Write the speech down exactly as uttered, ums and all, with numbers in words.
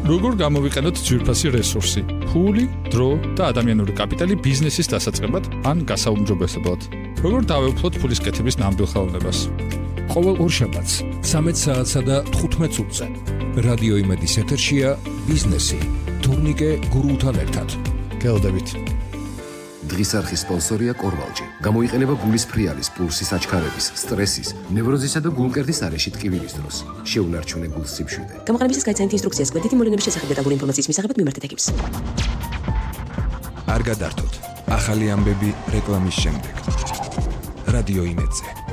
როგორ გამოვიყენოთ ძვირფასი რესურსი, ფული, დრო და ადამიანური კაპიტალი ბიზნესის დასაწყებად ან გასაუმჯობესებლად. როგორ დავეუფლოთ ფულის კეთების ნამდვილ ხელოვნებას. ყოველ ორშაბათს ცამეტ საათსა და თხუთმეტ წუთზე რადიო იმედის ეთერშია ბიზნესი თურნიკე გურულთან ერთად. გელოდებით. დღის არხის სპონსორია კორვალჯი. გამოიყენება გულის ფრიალის, პულსის აჩქარების, სტრესის, ნევროზისა და გულმკერდის არეში ტკივილის დროს. შეუნარჩუნე გულს სიფშვიდე. გამოყენებისას გაიცანით ინსტრუქციას გვერდითი მოვლენების შესახებ და დეტალური ინფორმაციის მისაღებად მიმართეთ ექიმს. არ გადართოთ. ახალი ამბები რეკლამის შემდეგ. რადიო იმედზე.